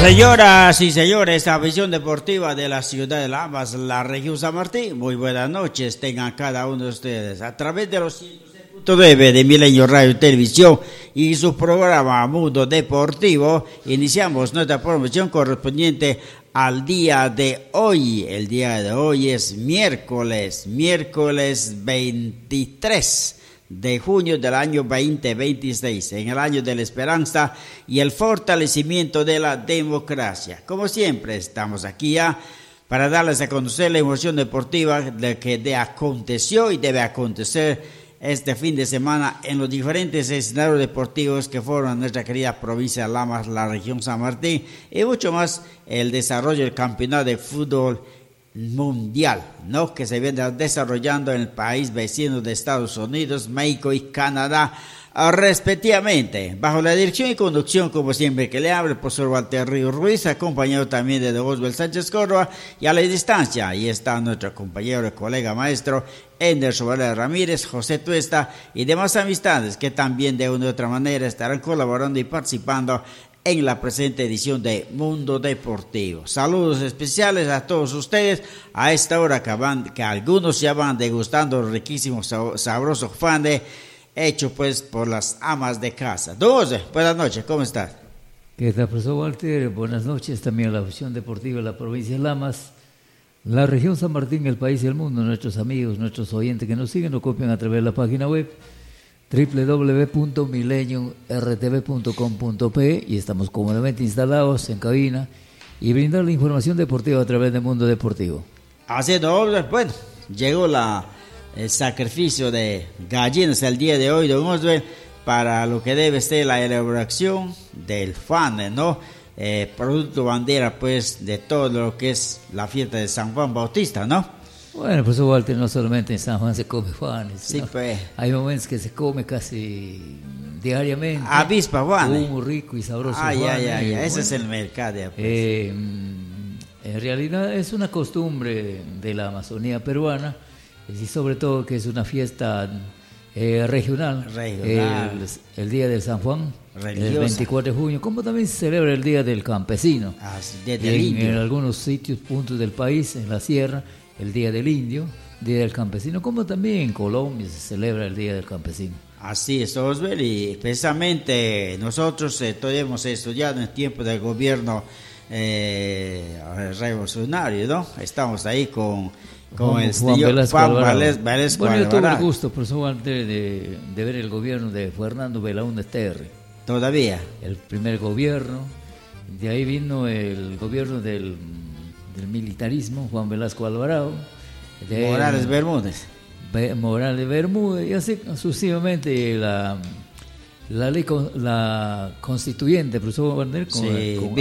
Señoras y señores, esta visión deportiva de la ciudad de Lamas, la región San Martín. Muy buenas noches, tengan cada uno de ustedes a través de los 106.9 de Milenio Radio y Televisión y su programa Mundo Deportivo. Iniciamos nuestra promoción correspondiente al día de hoy. El día de hoy es miércoles 23 de junio del año 2026, en el año de la esperanza y el fortalecimiento de la democracia. Como siempre, estamos aquí ya para darles a conocer la información deportiva de que aconteció y debe acontecer este fin de semana en los diferentes escenarios deportivos que forman nuestra querida provincia de Lamas, la región San Martín, y mucho más el desarrollo del campeonato de fútbol mundial, ¿no?, que se viene desarrollando en el país vecino de Estados Unidos, México y Canadá, respectivamente, bajo la dirección y conducción, como siempre, que le habla el profesor Walter Río Ruiz, acompañado también de Oswald Sánchez Córdoba, y a la distancia, ahí está nuestro compañero y colega maestro Anderson Valera Ramírez, José Tuesta y demás amistades que también de una u otra manera estarán colaborando y participando en la presente edición de Mundo Deportivo. Saludos especiales a todos ustedes a esta hora que algunos ya van degustando el riquísimo, sabroso fande hecho pues por las amas de casa. Don José, buenas noches, ¿cómo estás? ¿Qué tal, profesor Walter? Buenas noches también a la afición deportiva de la provincia de Lamas, la región San Martín, el país y el mundo, nuestros amigos, nuestros oyentes que nos siguen, nos copian a través de la página web www.mileniumrtv.com.pe y estamos cómodamente instalados en cabina y brindar la información deportiva a través del Mundo Deportivo. Así es, bueno, llegó el sacrificio de gallinas el día de hoy, don Oswald, para lo que debe ser la elaboración del fan, ¿no? Producto bandera, pues, de todo lo que es la fiesta de San Juan Bautista, ¿no? Bueno, profesor Walter, no solamente en San Juan se come Juanes, sí, ¿no? Pues. Hay momentos que se come casi diariamente. Avispa Juanes. Muy rico y sabroso. Ese es el mercado. Pues. En realidad es una costumbre de la Amazonía peruana, y sobre todo que es una fiesta regional. El día del San Juan, religiosa, el 24 de junio, como también se celebra el día del campesino. En algunos sitios, puntos del país, en la sierra, el Día del Indio, Día del Campesino, como también en Colombia se celebra el Día del Campesino. Así es, Oswald, y precisamente nosotros todavía hemos estudiado en el tiempo del gobierno revolucionario, ¿no? Estamos ahí con el señor Juan Velasco. Bueno, yo tuve el gusto, profesor Walter, de ver el gobierno de Fernando Belaúnde Terry. ¿Todavía? El primer gobierno, de ahí vino el gobierno del militarismo, Juan Velasco Alvarado, Morales Bermúdez, y así sucesivamente la ley, la constituyente, profesor Wander, con